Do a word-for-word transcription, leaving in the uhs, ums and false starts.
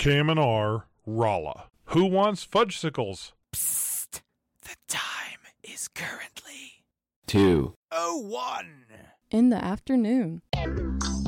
K M N R, Rolla. Who wants fudgesicles? Psst. The time is currently two oh one in the afternoon.